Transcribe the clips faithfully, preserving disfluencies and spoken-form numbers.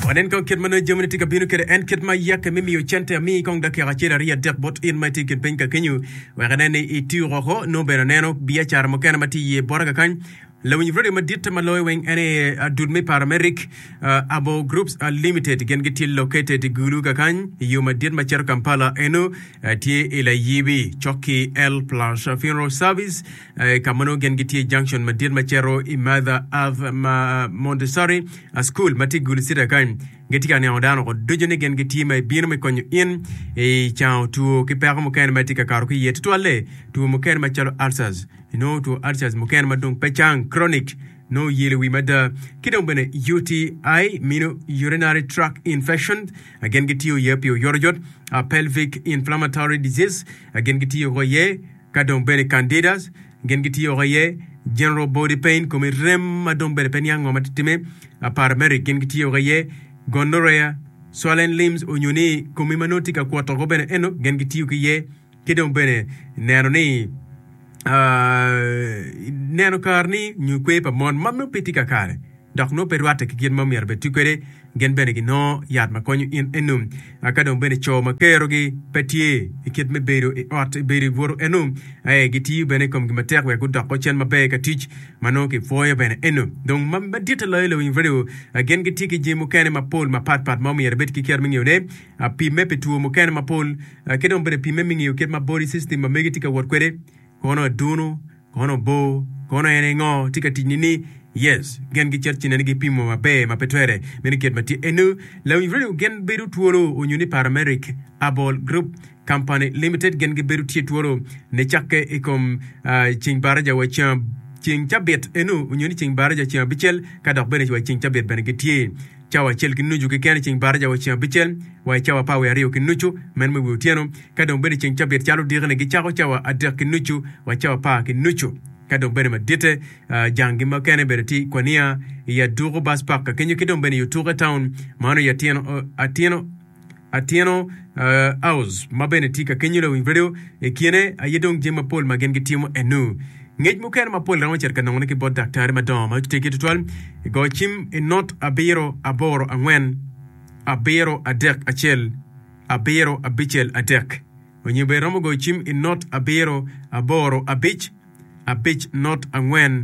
wanen kon ket mano jomne tika binu kede en ket ma yak mimi yo chente mi kon da kera chira ria dek bot in my ticket penka kenyu wa ganane itu ko no beno neno biya char mo kana mati ye boraga kan lawin vrede ma ditta ma loy wen ene adudme parameric uh, abo groups are limited gen getil located guluga kan yo ma dit ma cher Kampala eno uh, tie ila yibi choki el plus funeral service uh, kamano gen getil junction ma dit ma chero imadha of ma Montessori a school mati gulisida kan getika ne odano ko dojone gen geti ma bino me konyo in e chao tu ki pego mo kan matika karo ki yet to alle tu mo kan ma chalo ulcers you know to ulcers mo kan ma dong pechang chronic no yele wi mada kidon bene U T I mino urinary tract infection again geti yo yepi yo yorjot a pelvic inflammatory disease again geti yo ye kadon bene candidas again geti yo ye general body pain comme rem madon bene penyang matime a parameric again geti yo ye gonorrhea, swollen limbs, onyoni, kumimanotika kwa toko bene eno, gengi tiyu kiye, kidon bene, nero ni, uh, nero karni, nyukwe pa mon, mamno pitika kare. Dok no perwate kikien mami arbe tukere, gen bene ki no, yad makonyo in enum, akadon bene cho makero gi, petie, ikit me bedo, ot bedo voro enum, ae, gitiyu bene kom gimatekwe, kudak kochen mabe ka tich, mano ki foya bene enum. Dong mam badita loylo in video, again giti ki jimu kene mapol, mapat pat mami arbe kikier mingi yone, a pi mepe tuo mo kene mapol, kedon bene pi memingi yo ket ma body system, ma megi tika wot kwede, kono aduno, kono bo, kono ene ngo, tika tinini, yes, gen gi church ne gi pimo mabe mapetwere meni ket mati enu la video gen beru tuoro onyuni parameric abol group company limited gen gi beru tie tuoro ne chakke ikom uh, ching baraja wa cham ching chabet enu onyuni ching baraja cham bichel kada bene wa ching chabet bene gi tie chawa chel kinuju ki ken ching baraja wa cham bichel wa chawa pawe ario kinuchu men mu tieno kada bene ching chabet chalo dirne gi chawa chawa adak kinuchu wa chawa pa kinuchu kadon bene madite uh, jangi makene bereti kwania ya dugo bus park kenyo kidon bene yutuga town mano ya tieno uh, atieno atieno uh, house mabene tika kenyo lo video e kiene ayedong jema pol magen gitimo enu ngej mo ken ma pol rawo cer kanone ki bod doctor madam ma teke tutwal go chim in not abiro aboro angwen abiro adek achel abiro abichel adek onye be ramo go chim in not abiro aboro abich a bitch not angwen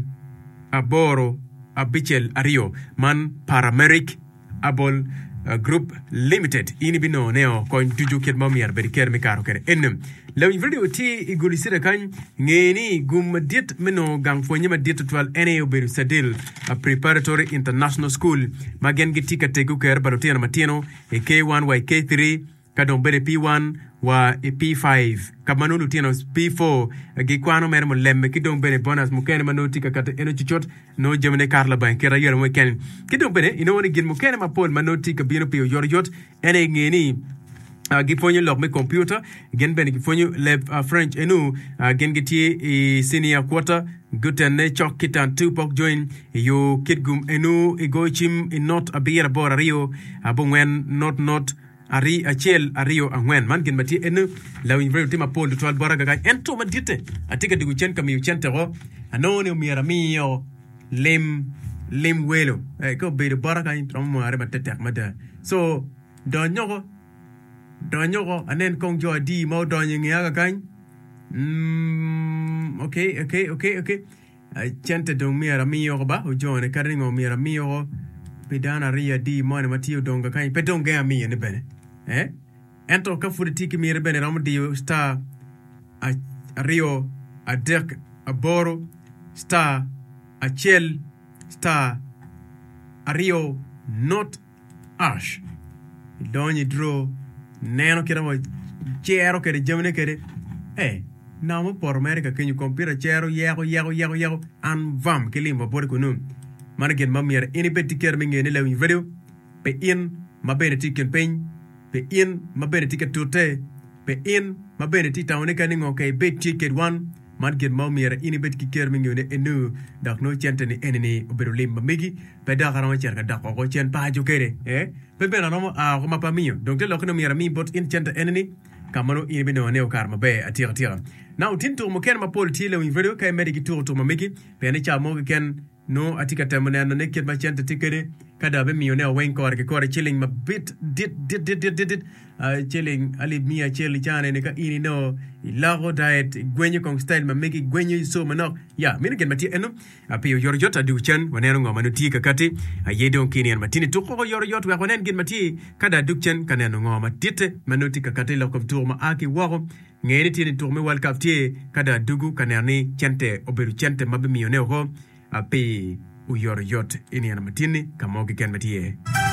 aboro abichel ario man parameric abol uh, group limited ini bino neo ko tuju ket mamiar be ker me karo kere enem law video ti igulisira kan ngeni gum dit mino gang fonye ma dit twal ene oberu sadil a preparatory international school magen gitika tegu ker barotena matino e K one y K three kadon bere P one wa e P five kamano lutino P four gi kwano mer mo lemme kidon bene bonus mo ken manoti ka kata eno chichot no jemne karla ban kera yer mo ken kidon bene ino woni gin mo ken ma pol manoti ka bino pio yorjot ene ngeni Uh, gifonyo log me computer gen ben gifonyo lab uh, French enu uh, gen giti e senior quarter guten ne chok kitan two pok join yo kitgum enu e go chim in not a beer bor rio abongwen not not ari achel ario angwen man gen mati enu lawin vredo tema pol to albora ga ento madite atika digu chen kam yu chen tero anone miera mio lim lim welo e go be de bora ga introm mo are matete mada so do nyoko Donyo anen kong jo di mo donyo ngiaga kan mm okay okay okay okay chente dong miera mio ba o jo ne karingo miera mio pedana ria di mo ne matio donga kan pe donga mi ne bene eh ento ka fudi tiki miera bene ram di star a rio a dek a boro star a chel star a rio not ash donyo draw neno kira mo chero kere jemne kere eh na mo por America kenyu kompira chero yego yego yego yego an vam kelimba bor ko num man gen mamier ini beti ker minge ne lawi video pe in mabene tiken pen pe in mabene tiket tote pe in mabene ti tawne kaning okay bet ticket one man gen mamier ini beti ker minge ne enu dak no chenteni eneni obero limba megi pe da garan cher ka dak ko chen pa jo kere eh Pepe na nomo a ko mapa mio donc te lokno mi rami bot in chenta enemy kamano in bino ne o karma be atira tira now tin to mo ken ma pol tile win video kay medi ki tour to ma meki pe ne cha mo ken no atika tamana ne ket ma chenta tikere kada be mione wen kor ke kor chilling ma bit dit dit dit dit dit chilling ali mia chili chane ne ka ini no ilago diet gwenye kong style ma meki gwenye so manok ya min gen mati eno api yor jota du chen waneno ngoma no ti kakati ayedon kini an matini to ko yor jot wa konen gen mati kada du chen kaneno ngoma tite manuti kakati lo ko tour ma aki waro ngeni tini tour me wal kaptie kada dugu kanani chente oberu chente mabe mione ho api u yor jot ini an matini kamogi gen mati